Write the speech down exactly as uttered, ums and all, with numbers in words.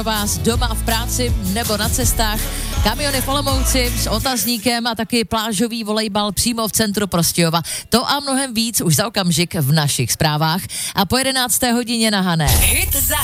vás doma v práci nebo na cestách, kamiony v Olomouci s otazníkem a taky plážový volejbal přímo v centru Prostějova. To a mnohem víc už za okamžik v našich zprávách a po jedenácté hodině na Hané.